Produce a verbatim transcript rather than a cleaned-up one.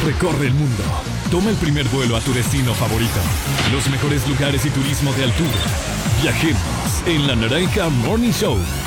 Recorre el mundo. Toma el primer vuelo a tu destino favorito. Los mejores lugares y turismo de altura. Viajemos en la Naranja Morning Show.